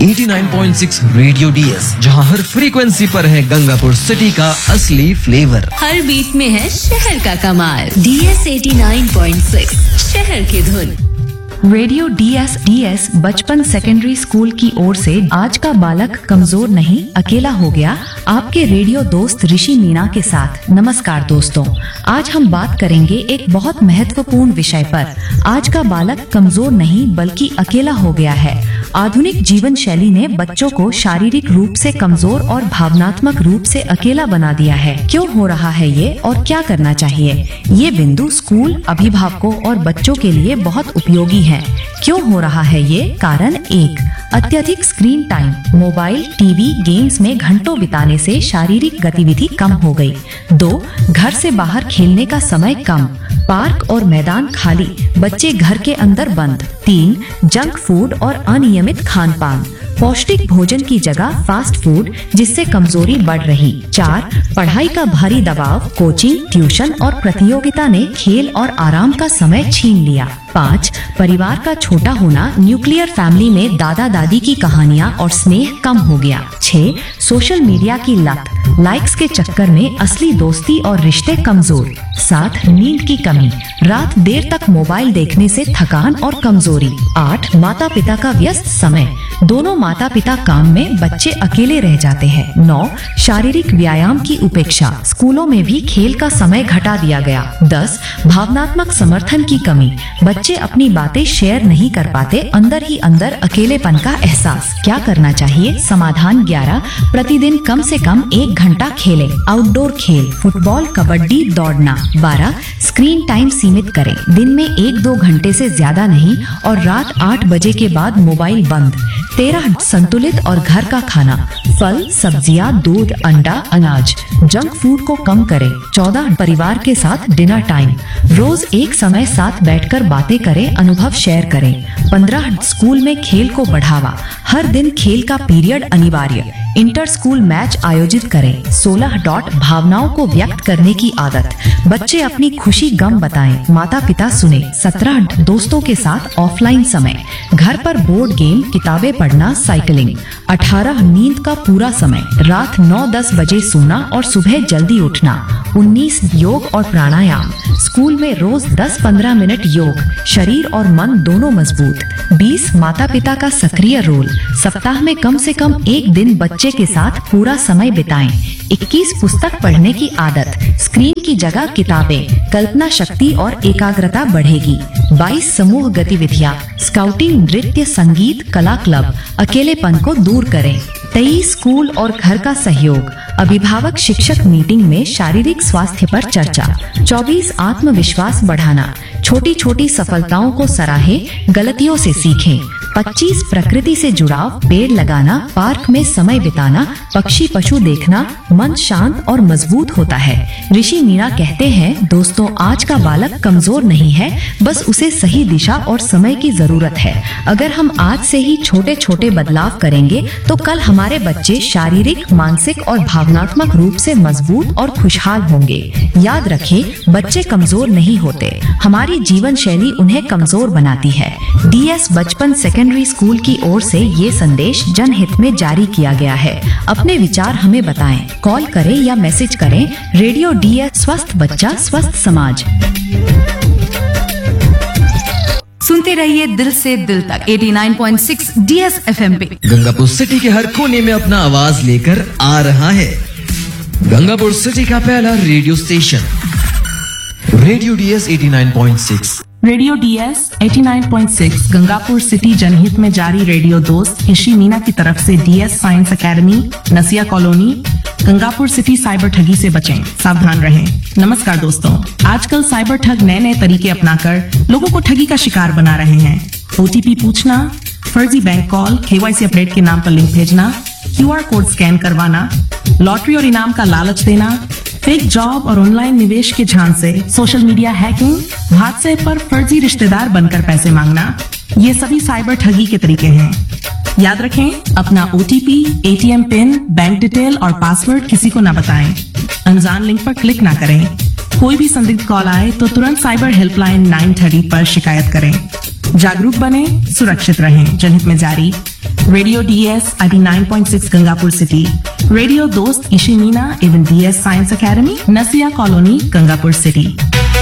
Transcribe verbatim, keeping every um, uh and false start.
नवासी पॉइंट छह radio DS, जहां हर फ्रीक्वेंसी पर है गंगापुर सिटी का असली फ्लेवर। हर बीट में है शहर का कमाल। डीएस नवासी पॉइंट छह शहर की धुन। रेडियो डीएस डीएस बचपन सेकेंडरी स्कूल की ओर से आज का बालक कमजोर नहीं अकेला हो गया, आपके रेडियो दोस्त ऋषि मीना के साथ। नमस्कार दोस्तों, आज हम बात करेंगे एक बहुत महत्वपूर्ण विषय पर। आज का बालक कमजोर नहीं बल्कि अकेला हो गया है। आधुनिक जीवन शैली ने बच्चों को शारीरिक रूप से कमजोर और भावनात्मक रूप से अकेला बना दिया है। क्यों हो रहा है ये और क्या करना चाहिए? ये बिंदु स्कूल, अभिभावकों और बच्चों के लिए बहुत उपयोगी है। क्यों हो रहा है ये? कारण एक, अत्यधिक screen time. Mobile, TV, games में घंटों बिताने से शारीरिक गतिविधि कम हो गई। दो, घर से बाहर खेलने का समय कम, पार्क और मैदान खाली, बच्चे घर के अंदर बंद। तीन, जंक फूड और अनियमित खान पान, पौष्टिक भोजन की जगह फास्ट फूड, जिससे कमजोरी बढ़ रही। चार, पढ़ाई का भारी दबाव, कोचिंग, ट्यूशन और प्रतियोगिता ने खेल और आराम का समय छीन लिया। पाँच, परिवार का छोटा होना, न्यूक्लियर फैमिली में दादा दादी की कहानियाँ और स्नेह कम हो गया। छह, सोशल मीडिया की लत, लाइक्स के चक्कर में असली दोस्ती और रिश्ते कमजोर। सात, नींद की कमी, रात देर तक मोबाइल देखने से थकान और कमजोरी। आठ, माता पिता का व्यस्त समय, दोनों माता पिता काम में, बच्चे अकेले रह जाते हैं। नौ, शारीरिक व्यायाम की उपेक्षा, स्कूलों में भी खेल का समय घटा दिया गया। दस, भावनात्मक समर्थन की कमी, बच्चे अपनी बातें शेयर नहीं कर पाते, अंदर ही अंदर अकेलेपन का एहसास। क्या करना चाहिए? समाधान ग्यारह, प्रतिदिन कम से कम एक घंटा खेलें, आउटडोर खेल, फुटबॉल, कबड्डी, दौड़ना। बारह, स्क्रीन टाइम सीमित करें, दिन में एक दो घंटे से ज्यादा नहीं और रात आठ बजे के बाद मोबाइल बंद। तेरह, संतुलित और घर का खाना, फल, सब्जियां, दूध, अंडा, अनाज, जंक फूड को कम करें। चौदह, परिवार के साथ डिनर टाइम, रोज एक समय साथ बैठकर बातें करें, अनुभव शेयर करें। पंद्रह, स्कूल में खेल को बढ़ावा, हर दिन खेल का पीरियड अनिवार्य, इंटर स्कूल मैच आयोजित करें। सोलह, डॉट भावनाओं को व्यक्त करने की आदत, बच्चे अपनी खुशी गम बताएं, माता पिता सुने। सत्रह, दोस्तों के साथ ऑफलाइन समय, घर पर बोर्ड गेम, किताबें पढ़ना, साइकिलिंग। अठारह, नींद का पूरा समय, रात नौ दस बजे सोना और सुबह जल्दी उठना। उन्नीस, योग और प्राणायाम, स्कूल में रोज दस पंद्रह मिनट योग, शरीर और मन दोनों मजबूत। बीस, माता पिता का सक्रिय रोल, सप्ताह में कम से कम एक दिन बच्चे के साथ पूरा समय बिताएं। इक्कीस, पुस्तक पढ़ने की आदत, स्क्रीन की जगह किताबें, कल्पना शक्ति और एकाग्रता बढ़ेगी। बाईस, समूह गतिविधियाँ, स्काउटिंग, नृत्य, संगीत, कला क्लब, अकेलेपन को दूर करें। तेईस, स्कूल और घर का सहयोग, अभिभावक शिक्षक मीटिंग में शारीरिक स्वास्थ्य पर चर्चा। चौबीस, आत्मविश्वास बढ़ाना, छोटी छोटी सफलताओं को सराहें, गलतियों से सीखें। पच्चीस, प्रकृति से जुड़ाव, पेड़ लगाना, पार्क में समय बिताना, पक्षी पशु देखना, मन शांत और मजबूत होता है। ऋषि मीना कहते हैं, दोस्तों, आज का बालक कमजोर नहीं है, बस उसे सही दिशा और समय की जरूरत है। अगर हम आज से ही छोटे छोटे बदलाव करेंगे तो कल हमारे बच्चे शारीरिक, मानसिक और भावनात्मक रूप से मजबूत और खुशहाल होंगे। याद रखें, बच्चे कमजोर नहीं होते, हमारी जीवन शैली उन्हें कमजोर बनाती है। डीएस बचपन सेकेंडरी स्कूल की ओर से ये संदेश जनहित में जारी किया गया है। अपने विचार हमें बताएं, कॉल करें या मैसेज करें। रेडियो डीएस, स्वस्थ बच्चा स्वस्थ समाज। सुनते रहिए दिल से दिल तक नवासी पॉइंट छह डीएस एफएम पे। गंगापुर सिटी के हर कोने में अपना आवाज लेकर आ रहा है गंगापुर सिटी का पहला रेडियो स्टेशन, रेडियो डीएस नवासी पॉइंट छह। रेडियो डीएस नवासी पॉइंट छह गंगापुर सिटी जनहित में जारी रेडियो दोस्त ऋषि मीना की तरफ से डीएस साइंस एकेडमी, नसिया कॉलोनी, गंगापुर सिटी साइबर ठगी से बचें, सावधान रहें। नमस्कार दोस्तों, आजकल साइबर ठग नए नए तरीके अपनाकर लोगों को ठगी का शिकार बना रहे हैं। ओटीपी पूछना, फर्जी बैंक कॉल, केवाईसी अपडेट के नाम पर लिंक भेजना, क्यूआर कोड स्कैन करवाना, लॉटरी और इनाम का लालच देना, फेक जॉब और ऑनलाइन निवेश के झांसे, सोशल मीडिया हैकिंग, हादसे पर फर्जी रिश्तेदार बनकर पैसे मांगना, ये सभी साइबर ठगी के तरीके हैं। याद रखें, अपना OTP, ATM pin, bank detail और पासवर्ड किसी को न बताएं। अनजान लिंक पर क्लिक ना करें। कोई भी संदिग्ध कॉल आए तो तुरंत साइबर हेल्पलाइन नौ तीस पर शिकायत करें। जागरूक बने, सुरक्षित रहें। जनहित में जारी radio DS eighty nine point six Gangapur city, radio दोस्त इशी मीना एवं डीएस साइंस एकेडमी नसिया कॉलोनी गंगापुर सिटी।